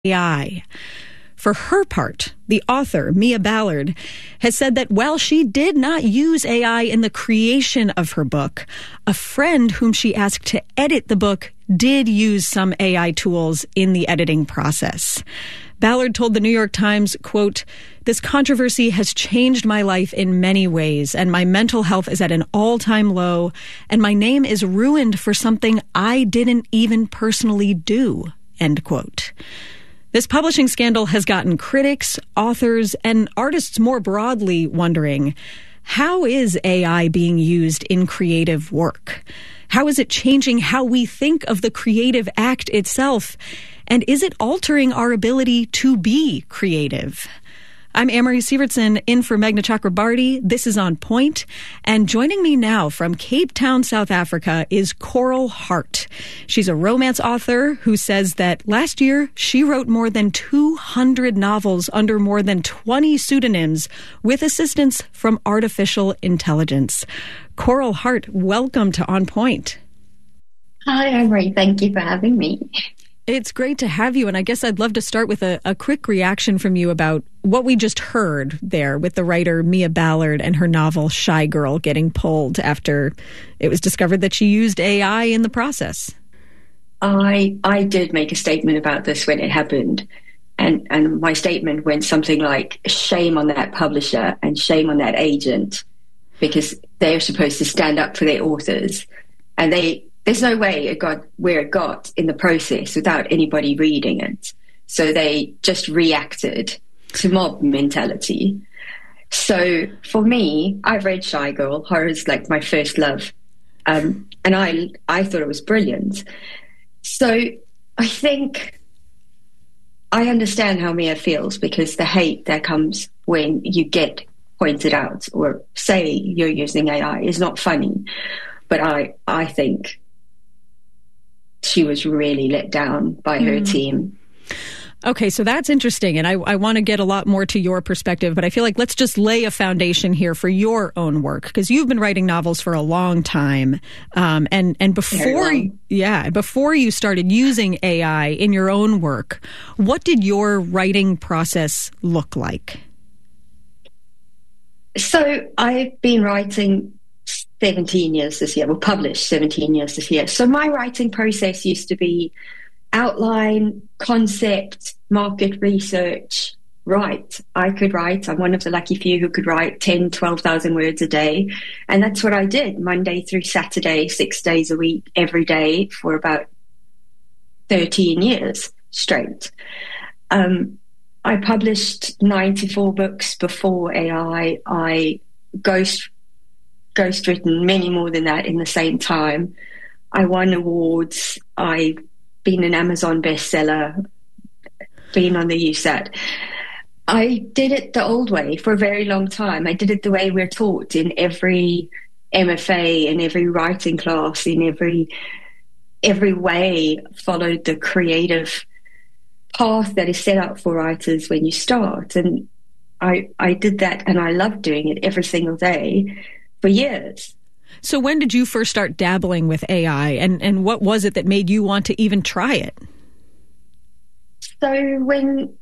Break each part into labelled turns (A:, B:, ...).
A: AI. For her part, the author, Mia Ballard, has said that while she did not use AI in the creation of her book, a friend whom she asked to edit the book did use some AI tools in the editing process. Ballard told the New York Times, quote, "This controversy has changed my life in many ways, and my mental health is at an all-time low, and my name is ruined for something I didn't even personally do," end quote. This publishing scandal has gotten critics, authors, and artists more broadly wondering, how is AI being used in creative work? How is it changing how we think of the creative act itself? And is it altering our ability to be creative? I'm Amory Sievertson, in for Meghna Chakrabarty. This is On Point. And joining me now from Cape Town, South Africa, is Coral Hart. She's a romance author who says that last year she wrote more than 200 novels under more than 20 pseudonyms with assistance from artificial intelligence. Coral Hart, welcome to On Point.
B: Hi, Amory. Thank you for having me.
A: It's great to have you, and I guess I'd love to start with a quick reaction from you about what we just heard there with the writer Mia Ballard and her novel Shy Girl getting pulled after it was discovered that she used AI in the process.
B: I did make a statement about this when it happened, and my statement went something like, shame on that publisher and shame on that agent, because they're supposed to stand up for their authors, and there's no way it got where it got in the process without anybody reading it. So they just reacted to mob mentality. So for me, I've read Shy Girl. Horror is like my first love. And I thought it was brilliant. So I think I understand how Mia feels, because the hate that comes when you get pointed out or say you're using AI is not funny. But I think she was really let down by her team.
A: Okay, so that's interesting, and I want to get a lot more to your perspective, but I feel like let's just lay a foundation here for your own work, because you've been writing novels for a long time, and before you started using AI in your own work, what did your writing process look like?
B: So I've been writing 17 years this year, published 17 years this year. So my writing process used to be outline, concept, market research, write. I could write. I'm one of the lucky few who could write 10, 12,000 words a day. And that's what I did Monday through Saturday, 6 days a week, every day for about 13 years straight. I published 94 books before AI. I ghostwritten many more than that in the same time. I won awards. I've been an Amazon bestseller, been on the USAT. I did it the old way for a very long time. I did it the way we're taught in every MFA, in every writing class, in every way, followed the creative path that is set up for writers when you start. And I did that, and I loved doing it every single day for years.
A: So when did you first start dabbling with AI, and what was it that made you want to even try it?
B: So when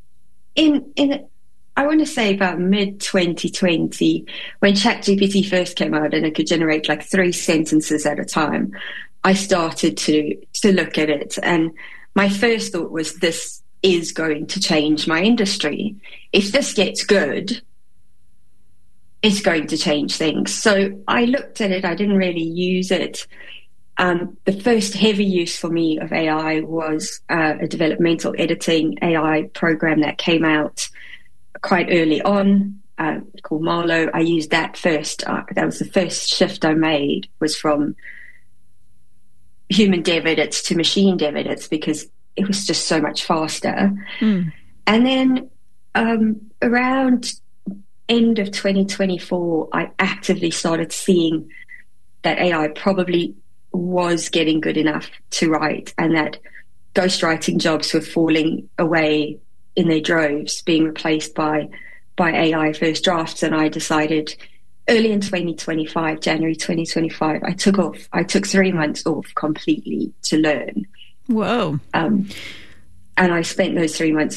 B: I want to say about mid-2020, when ChatGPT first came out and it could generate like 3 sentences at a time, I started to look at it. And my first thought was, this is going to change my industry. If this gets good, it's going to change things. So I looked at it. I didn't really use it. The first heavy use for me of AI was a developmental editing AI program that came out quite early on, called Marlowe. I used that first. That was the first shift I made, was from human dev edits to machine dev edits, because it was just so much faster. And then around end of 2024, I actively started seeing that AI probably was getting good enough to write, and that ghostwriting jobs were falling away in their droves, being replaced by AI first drafts. And I decided early in 2025, January 2025, I took 3 months off completely to learn.
A: Whoa.
B: And I spent those 3 months